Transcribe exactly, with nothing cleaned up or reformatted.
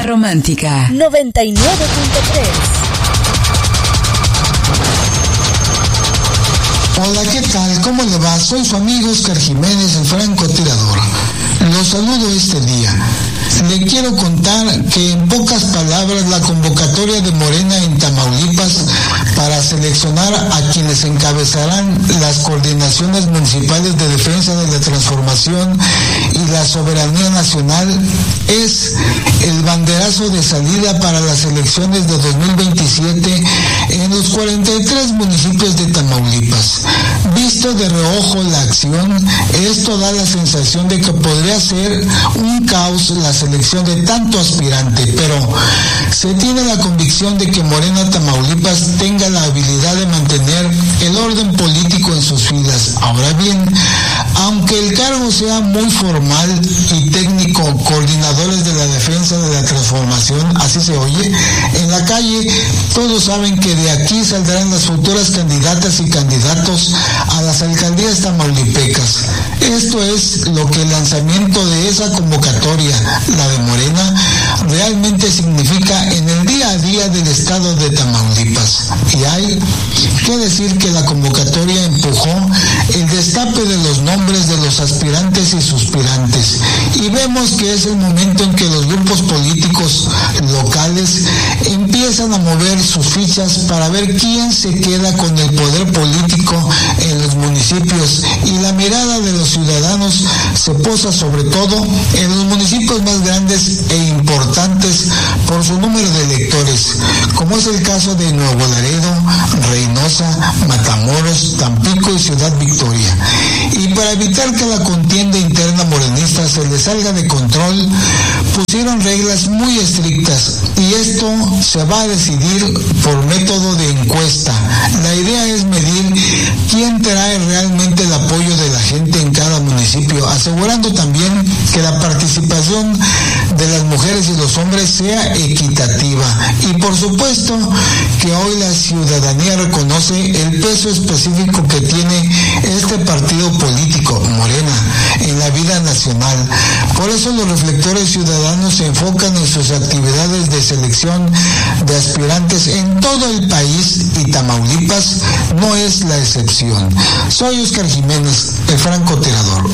La Romántica noventa y nueve punto tres. Hola, ¿qué tal? ¿Cómo le va? Soy su amigo Oscar Jiménez, el francotirador. Los saludo este día. Le quiero contar que en pocas palabras la convocatoria de Morena en Tamaulipas para seleccionar a quienes encabezarán las coordinaciones municipales de defensa de la transformación y la soberanía nacional es el banderazo de salida para las elecciones de dos mil veintisiete en los cuarenta y tres municipios de Tamaulipas. Visto de reojo la acción, esto da la sensación de que podría ser un caos la selección de tanto aspirante, pero se tiene la convicción de que Morena Tamaulipas tenga la habilidad de mantener el orden político en sus filas. Ahora bien, aunque el cargo sea muy formal y técnico, coordinadores de la defensa de la transformación, así se oye, en la calle todos saben que de aquí saldrán las futuras candidatas y candidatos a las alcaldías tamaulipecas. Esto es lo que el lanzamiento de esa convocatoria, la de Morena, realmente significa en el día a día del estado de Tamaulipas. Y hay que decir que la convocatoria empujó el destape de los nombres de los aspirantes y suspirantes, y vemos que es el momento en que los grupos políticos locales empiezan a mover sus fichas para ver quién se queda con el poder político en los municipios, y la mirada de los ciudadanos se posa sobre todo en los municipios más grandes e importantes por su número de electores, como es el caso de Nuevo Laredo, Reynosa, Matamoros, Tampico y Ciudad Victoria. Y para evitar que la contienda interna morenista se le salga de control, pusieron reglas muy estrictas, y esto se va a decidir por método de encuesta. La idea es medir quién trae realmente el apoyo de la gente en cada municipio, asegurando también que la participación de las mujeres y los hombres sea equitativa. Y por supuesto que hoy la ciudadanía reconoce el peso específico que tiene este partido político, Morena, en la vida nacional. Por eso los reflectores ciudadanos se enfocan en sus actividades de selección de aspirantes en todo el país, y Tamaulipas no es la excepción. Soy Oscar Jiménez, el francotirador.